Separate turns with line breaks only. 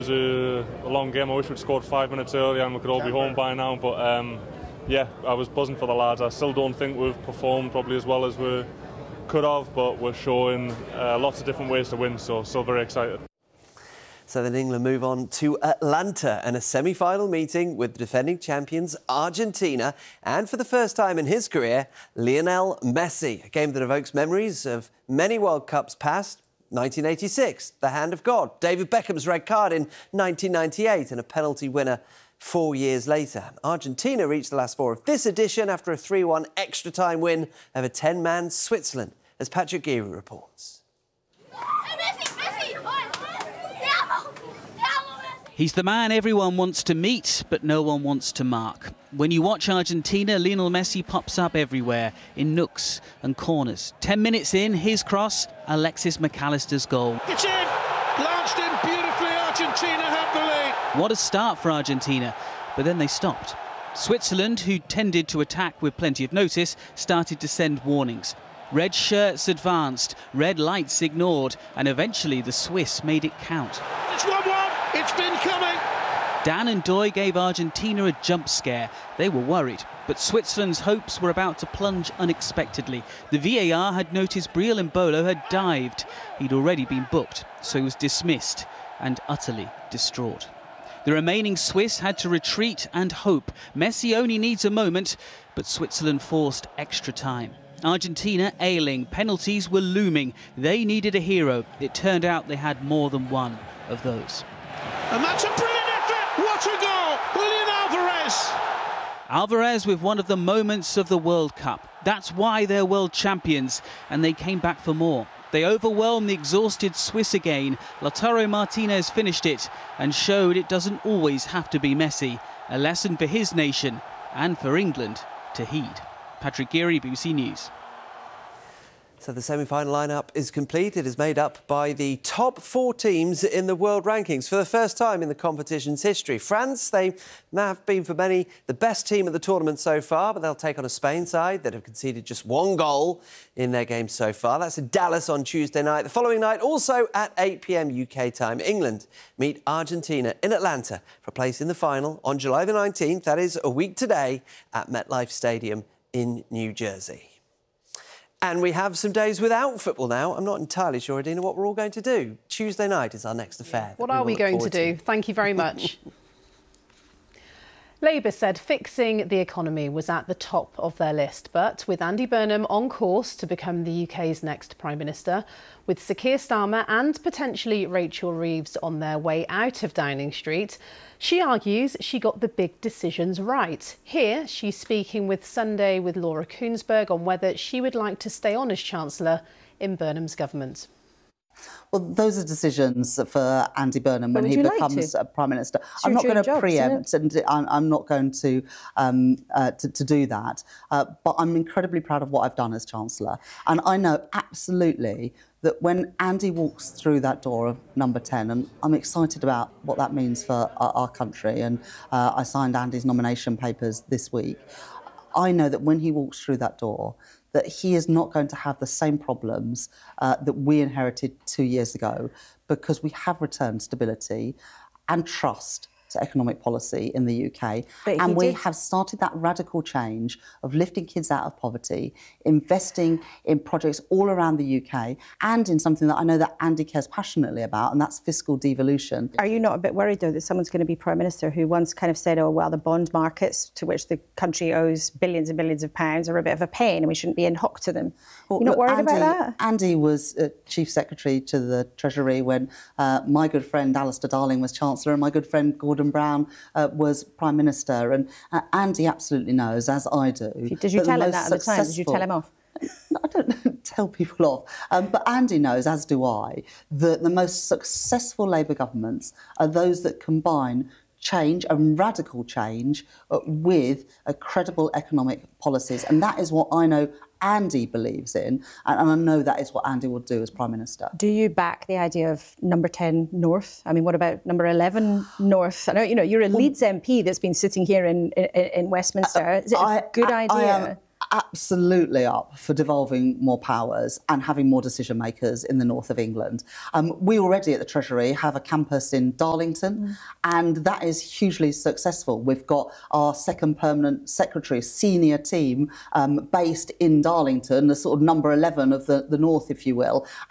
It was a long game. I wish we'd scored 5 minutes earlier and we could all be home by now. But yeah, I was buzzing for the lads. I still don't think we've performed probably as well as we could have, but we're showing lots of different ways to win, so still very excited.
So then England move on to Atlanta and a semi-final meeting with defending champions Argentina and, for the first time in his career, Lionel Messi. A game that evokes memories of many World Cups past. 1986, the hand of God, David Beckham's red card in 1998 and a penalty winner 4 years later. Argentina reached the last four of this edition after a 3-1 extra-time win over 10-man Switzerland, as Patrick Geary reports.
He's the man everyone wants to meet, but no one wants to mark. When you watch Argentina, Lionel Messi pops up everywhere, in nooks and corners. 10 minutes in, his cross, Alexis McAllister's goal.
It's in! Glanced in beautifully, Argentina have the lead.
What a start for Argentina, but then they stopped. Switzerland, who tended to attack with plenty of notice, started to send warnings. Red shirts advanced, red lights ignored, and eventually the Swiss made it count.
It's 1-1! It's been coming!
Dan and Doy gave Argentina a jump scare. They were worried, but Switzerland's hopes were about to plunge unexpectedly. The VAR had noticed Briel Embolo had dived. He'd already been booked, so he was dismissed and utterly distraught. The remaining Swiss had to retreat and hope. Messi only needs a moment, but Switzerland forced extra time. Argentina ailing, penalties were looming. They needed a hero. It turned out they had more than one of those.
And that's a brilliant effort! What a goal! Julian Alvarez!
Alvarez with one of the moments of the World Cup. That's why they're world champions, and they came back for more. They overwhelmed the exhausted Swiss again. Lautaro Martinez finished it and showed it doesn't always have to be Messi. A lesson for his nation and for England to heed. Patrick Geary, BBC News.
So the semi-final lineup is complete. It is made up by the top 4 teams in the world rankings for the first time in the competition's history. France, they have been for many the best team of the tournament so far, but they'll take on a Spain side that have conceded just 1 goal in their games so far. That's in Dallas on Tuesday night. The following night, also at 8 p.m. UK time, England meet Argentina in Atlanta for a place in the final on July the 19th. That is a week today at MetLife Stadium in New Jersey. And we have some days without football now. I'm not entirely sure, Adina, what we're all going to do. Tuesday night is our next affair.
What are we going to do? Thank you very much. Labour said fixing the economy was at the top of their list, but with Andy Burnham on course to become the UK's next Prime Minister, with Sir Keir Starmer and potentially Rachel Reeves on their way out of Downing Street, she argues she got the big decisions right. Here, she's speaking with Sunday with Laura Kuenssberg on whether she would like to stay on as Chancellor in Burnham's government.
Well, those are decisions for Andy Burnham when he becomes Prime Minister. I'm not going to preempt, and I'm not going to do that. But I'm incredibly proud of what I've done as Chancellor. And I know absolutely that when Andy walks through that door of number 10, and I'm excited about what that means for our country, and I signed Andy's nomination papers this week, I know that when he walks through that door, that he is not going to have the same problems that we inherited 2 years ago, because we have returned stability and trust to economic policy in the UK. And we have started that radical change of lifting kids out of poverty, investing in projects all around the UK, and in something that I know that Andy cares passionately about, and that's fiscal devolution.
Are you not a bit worried, though, that someone's going to be Prime Minister who once kind of said, oh, well, the bond markets to which the country owes billions and billions of pounds are a bit of a pain and we shouldn't be in hock to them? Well, you're not worried about that?
Andy was Chief Secretary to the Treasury when my good friend Alistair Darling was Chancellor and my good friend Gordon Brown was Prime Minister. And Andy absolutely knows, as I do.
Did you tell him that at the time? Did you tell him off?
I don't tell people off. But Andy knows, as do I, that the most successful Labour governments are those that combine change and radical change with credible economic policies. And that is what I know Andy believes in, and I know that is what Andy will do as Prime Minister.
Do you back the idea of number 10 North? I mean, what about number 11 North? I know, you're a Leeds MP that's been sitting here in Westminster. Is it a good idea?
absolutely up for devolving more powers and having more decision makers in the north of England. We already at the Treasury have a campus in Darlington, and that is hugely successful. We've got our second permanent secretary, senior team based in Darlington, the sort of number 11 of the north, if you will.